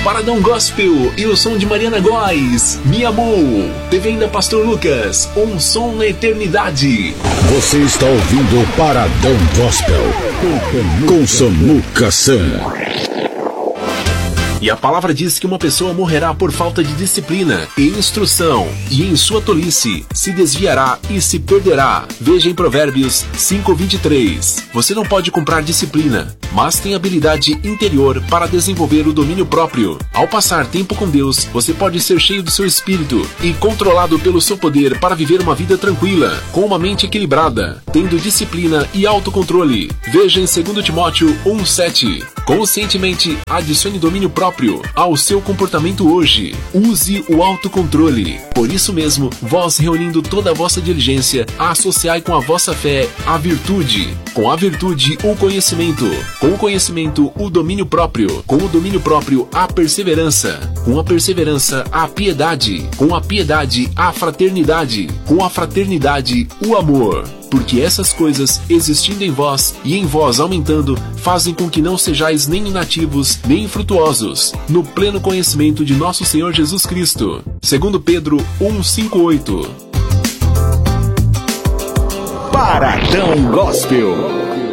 Paradão Gospel e o som de Mariana Góes, Me Amou. Teve ainda Pastor Lucas, Um Som na Eternidade. Você está ouvindo o Paradão Gospel com Samuca Sam. E a palavra diz que uma pessoa morrerá por falta de disciplina e instrução, e em sua tolice se desviará e se perderá. Veja em Provérbios 5:23. Você não pode comprar disciplina, mas tem habilidade interior para desenvolver o domínio próprio. Ao passar tempo com Deus, você pode ser cheio do seu espírito e controlado pelo seu poder para viver uma vida tranquila, com uma mente equilibrada, tendo disciplina e autocontrole. Veja em 2 Timóteo 1:7. Conscientemente adicione domínio próprio ao seu comportamento hoje. Use o autocontrole. Por isso mesmo, vós reunindo toda a vossa diligência, associai com a vossa fé a virtude. Com a virtude, o conhecimento. Com o conhecimento, o domínio próprio. Com o domínio próprio, a perseverança. Com a perseverança, a piedade. Com a piedade, a fraternidade. Com a fraternidade, o amor. Porque essas coisas, existindo em vós e em vós aumentando, fazem com que não sejais nem inativos, nem infrutuosos, no pleno conhecimento de nosso Senhor Jesus Cristo. 2 Pedro 1:5-8. Paradão Gospel.